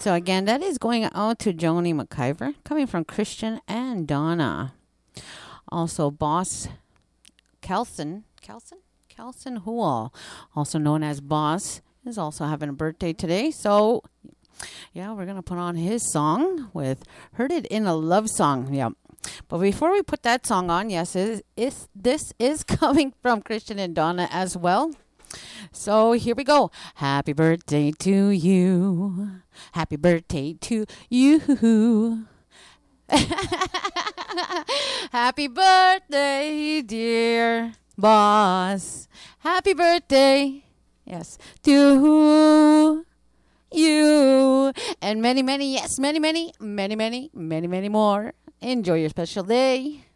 So again, that is going out to Joni McIver, coming from Christian and Donna. Also, Boss Kelson Hual, also known as Boss, is also having a birthday today. So, yeah, we're going to put on his song with Heard It in a Love Song. Yeah. But before we put that song on, yes, this is coming from Christian and Donna as well. So here we go. Happy birthday to you. Happy birthday to you. Happy birthday, dear Boss. Happy birthday, yes, to you. And many, many, yes, many, many, many, many, many, many more. Enjoy your special day.